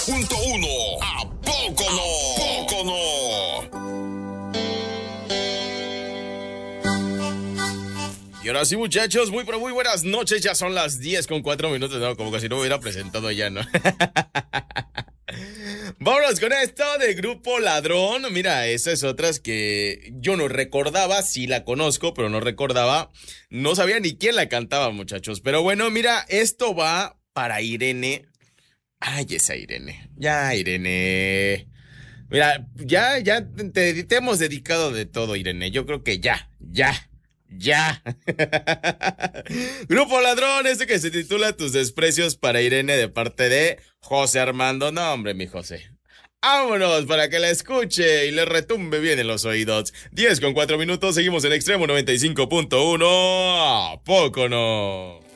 ¿A poco no? ¿A poco no? Y ahora sí, muchachos, pero muy buenas noches. Ya son las 10:04, ¿no? Como que si no me hubiera presentado ya, ¿no? Vámonos con esto de Grupo Ladrón. Mira, esa es otra que yo no recordaba, sí la conozco, pero no recordaba. No sabía ni quién la cantaba, muchachos. Pero bueno, mira, esto va para Irene. Ay, esa Irene. Ya, Irene. Mira, ya te hemos dedicado de todo, Irene. Yo creo que ya. Grupo Ladrón, este que se titula Tus desprecios para Irene de parte de José Armando. No, hombre, mi José. Vámonos para que la escuche y le retumbe bien en los oídos. 10:04, seguimos en Extremo 95.1. ¿A poco no?